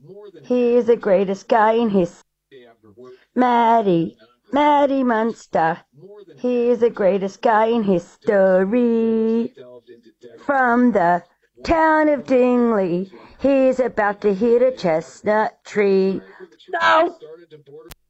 He's the greatest guy in his Matty Munster. He's the greatest guy in history. From the town of Dingley, he's about to hit a chestnut tree. No!